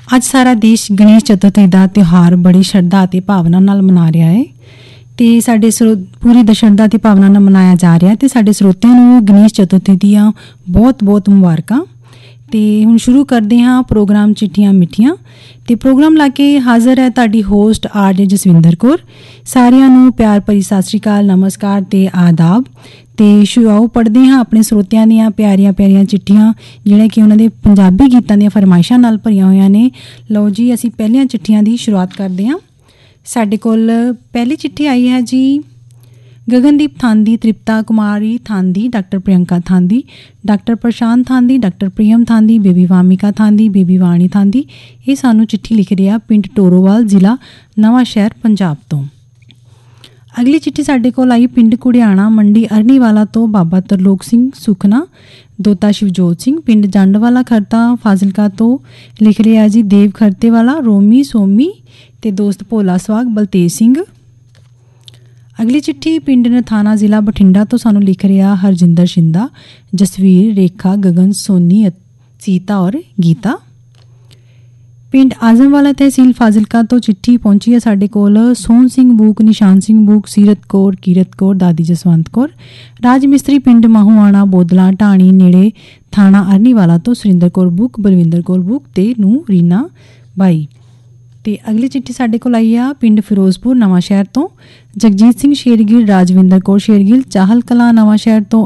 ਅੱਜ ਸਾਰਾ ਦੇਸ਼ ਗਣੇਸ਼ ਚਤੁਰਥੀ ਦਾ ਤਿਉਹਾਰ ਬੜੀ ਸ਼ਰਧਾ ਅਤੇ ਭਾਵਨਾ ਨਾਲ ਮਨਾ ਰਿਹਾ ਹੈ ਤੇ ਸਾਡੇ ਪੂਰੀ ਸ਼ਰਧਾ ਅਤੇ ਭਾਵਨਾ ਨਾਲ ਮਨਾਇਆ ਜਾ ਰਿਹਾ ਤੇ ਸਾਡੇ ਸਰੋਤਿਆਂ ਨੂੰ ਗਣੇਸ਼ ਚਤੁਰਥੀ ਦੀਆਂ ਬਹੁਤ ਬਹੁਤ ਮੁਬਾਰਕਾਂ। ਤੇ ਹੁਣ ਸ਼ੁਰੂ ਕਰਦੇ ਹਾਂ ਪ੍ਰੋਗਰਾਮ ਚਿੱਠੀਆਂ ਮਿੱਠੀਆਂ ਤੇ ਪ੍ਰੋਗਰਾਮ ਲਾ ਕੇ ਹਾਜ਼ਰ ਹੈ ਤੁਹਾਡੀ ਹੋਸਟ ਆਰਜੇ ਜਸਵਿੰਦਰ ਕੌਰ। ਸਾਰਿਆਂ ਨੂੰ ਪਿਆਰ ਭਰੀ ਸਤਿ ਸ਼੍ਰੀ ਅਕਾਲ, ਨਮਸਕਾਰ ਤੇ ਆਦਾਬ। ਤੇ ਆਓ ਪੜ੍ਹਦੇ ਹਾਂ ਆਪਣੇ ਸਰੋਤਿਆਂ ਦੀਆਂ ਪਿਆਰੀਆਂ ਪਿਆਰੀਆਂ ਚਿੱਠੀਆਂ ਜਿਹੜੀਆਂ ਕਿ ਉਹਨਾਂ ਦੇ ਪੰਜਾਬੀ ਗੀਤਾਂ ਦੀਆਂ ਫਰਮਾਇਸ਼ਾਂ ਨਾਲ ਭਰੀਆਂ ਹੋਈਆਂ ਨੇ। ਲਓ ਜੀ, ਅਸੀਂ ਪਹਿਲੀਆਂ ਚਿੱਠੀਆਂ ਦੀ ਸ਼ੁਰੂਆਤ ਕਰਦੇ ਹਾਂ। ਸਾਡੇ ਕੋਲ ਪਹਿਲੀ ਚਿੱਠੀ ਆਈ ਹੈ ਜੀ ਗਗਨਦੀਪ ਥਾਂਦੀ, ਤ੍ਰਿਪਤਾ ਕੁਮਾਰੀ ਥਾਂਦੀ, ਡਾਕਟਰ ਪ੍ਰਿਯੰਕਾ ਥਾਂਦੀ, ਡਾਕਟਰ ਪ੍ਰਸ਼ਾਂਤ Thandi, doctor premium Thandi, baby Wamiqa Thandi, baby ਵਾਣੀ ਥਾਂਦੀ। ਇਹ ਸਾਨੂੰ ਚਿੱਠੀ ਲਿਖ ਰਿਹਾ ਪਿੰਡ ਟੋਰੋਵਾਲ, ਜ਼ਿਲ੍ਹਾ ਨਵਾਂ ਸ਼ਹਿਰ, ਪੰਜਾਬ ਤੋਂ। ਅਗਲੀ ਚਿੱਠੀ ਸਾਡੇ ਕੋਲ ਆਈ ਪਿੰਡ ਕੁੜਿਆਣਾ, ਮੰਡੀ ਅਰਨੀਵਾਲਾ ਤੋਂ ਬਾਬਾ ਤਰਲੋਕ ਸਿੰਘ ਸੁਖਨਾ, ਦੋਤਾ ਸ਼ਿਵਜੋਤ ਸਿੰਘ, ਪਿੰਡ ਜੰਡਵਾਲਾ ਖਰਤਾ, ਫਾਜ਼ਿਲਕਾ ਤੋਂ। ਲਿਖ ਰਿਹਾ ਜੀ ਦੇਵ ਖਰਤੇਵਾਲਾ, ਰੋਮੀ ਸੋਮੀ ਤੇ ਦੋਸਤ ਭੋਲਾ ਸਵਾਗ, ਬਲਤੇਜ ਸਿੰਘ। ਅਗਲੀ ਚਿੱਠੀ ਪਿੰਡ ਨਥਾਣਾ, ਜ਼ਿਲ੍ਹਾ ਬਠਿੰਡਾ ਤੋਂ ਸਾਨੂੰ ਲਿਖ ਰਿਹਾ ਹਰਜਿੰਦਰ ਸ਼ਿੰਦਾ, ਜਸਵੀਰ, ਰੇਖਾ, ਗਗਨ, ਸੋਨੀ, ਸੀਤਾ ਔਰ ਗੀਤਾ। ਪਿੰਡ ਆਜ਼ਮਵਾਲਾ, ਤਹਿਸੀਲ ਫਾਜ਼ਿਲਕਾ ਤੋਂ ਚਿੱਠੀ ਪਹੁੰਚੀ ਹੈ ਸਾਡੇ ਕੋਲ ਸੋਹਣ ਸਿੰਘ ਬੂਕ, ਨਿਸ਼ਾਨ ਸਿੰਘ ਬੂਕ, ਸੀਰਤ ਕੌਰ, ਕੀਰਤ ਕੌਰ, ਦਾਦੀ ਜਸਵੰਤ ਕੌਰ। ਰਾਜ ਮਿਸਤਰੀ ਪਿੰਡ ਮਾਹੂਆਣਾ, ਬੋਦਲਾ ਢਾਣੀ ਨੇੜੇ ਥਾਣਾ ਅਰਨੀਵਾਲਾ ਤੋਂ ਸੁਰਿੰਦਰ ਕੌਰ ਬੂਕ, ਬਲਵਿੰਦਰ ਕੌਰ ਬੂਕ ਤੇ ਨੂੰ ਰੀਨਾ ਬਾਈ। ਤੇ ਅਗਲੀ ਚਿੱਠੀ ਸਾਡੇ ਕੋਲ ਆਈ ਆ ਪਿੰਡ ਫਿਰੋਜ਼ਪੁਰ, ਨਵਾਂ ਸ਼ਹਿਰ ਤੋਂ ਜਗਜੀਤ ਸਿੰਘ ਸ਼ੇਰਗਿੱਲ, ਰਾਜਵਿੰਦਰ ਕੌਰ ਸ਼ੇਰਗਿੱਲ, ਚਾਹਲ ਕਲਾਂ, ਨਵਾਂ ਸ਼ਹਿਰ ਤੋਂ।